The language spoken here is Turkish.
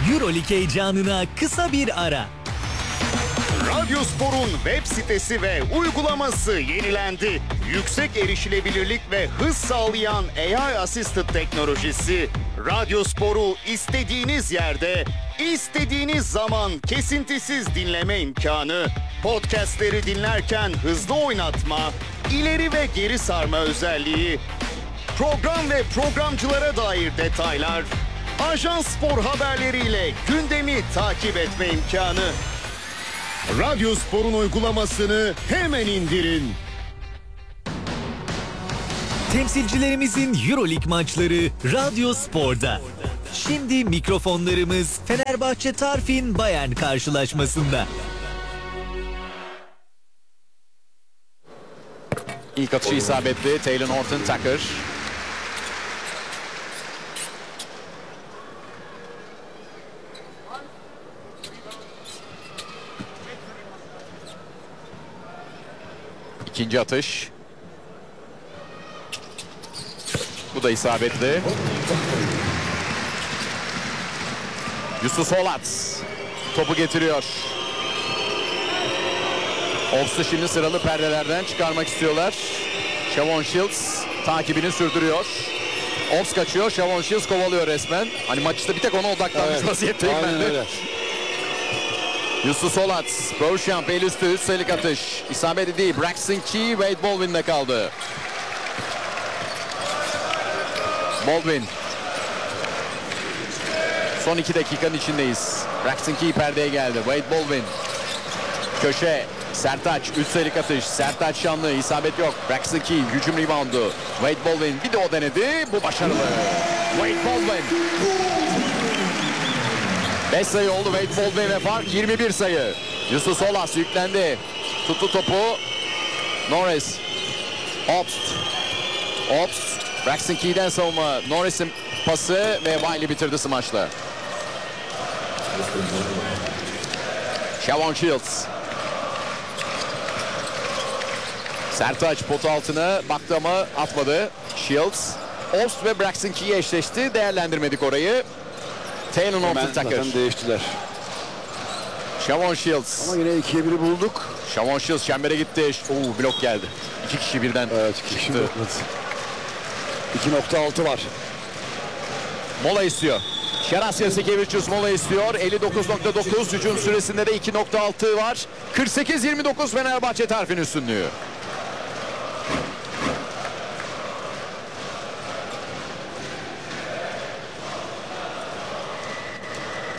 Euroleague heyecanına kısa bir ara. Radyospor'un web sitesi ve uygulaması yenilendi. Yüksek erişilebilirlik ve hız sağlayan AI Assisted teknolojisi Radyospor'u istediğiniz yerde, istediğiniz zaman kesintisiz dinleme imkanı, podcastleri dinlerken hızlı oynatma, ileri ve geri sarma özelliği, program ve programcılara dair detaylar, Ajans Spor haberleriyle gündemi takip etme imkanı. Radyospor'un uygulamasını hemen indirin. Temsilcilerimizin Euroleague maçları Radyospor'da. Şimdi mikrofonlarımız Fenerbahçe Tarfin Bayern karşılaşmasında. İlk atışı isabetli. Taylor Horton Tucker. İkinci atış. Bu da isabetli. Yusuf Olat topu getiriyor. Offs'u şimdi sıralı perdelerden çıkarmak istiyorlar. Shavon Shields takibini sürdürüyor. Offs kaçıyor. Shavon Shields kovalıyor resmen. Hani maçta bir tek ona odaklanmış vaziyetteyim ben de. Yusuf Olat, Beauchamp el üstü 3 sayılık atış. İsabet değil. Braxton Key Wade Baldwin'de kaldı. Baldwin. Son 2 dakikanın içindeyiz. Braxton Key perdeye geldi. Wade Baldwin. Köşe. Sertaç 3 sayılık atış. Sertaç Şanlı. İsabet yok. Braxton Key hücum reboundu. Wade Baldwin bir de o denedi. Bu başarılı. Wade Baldwin. 5 sayı oldu Wade Baldwin ve fark 21 sayı. Yusuf Solas yüklendi. Tuttu topu. Norris. Obst. Braxton Key'den savunma. Norris'in pası ve Wiley bitirdi smaçla. Shavon Shields. Sertaç potu altına baktı ama atmadı. Shields. Obst ve Braxton Key eşleşti. Değerlendirmedik orayı. Taylor Horton Tucker. Zaten değiştiler. Shavon Shields. Ama yine 2'ye 1'i bulduk. Shavon Shields çembere gitti. Blok geldi. 2 kişi birden. Evet, 2 kişi blokladı. 2.6 var. Mola istiyor. Şeras Yasikevicius mola istiyor. 59.9 hücum süresinde de 2.6 var. 48-29 Fenerbahçe Tarfin üstünlüğü.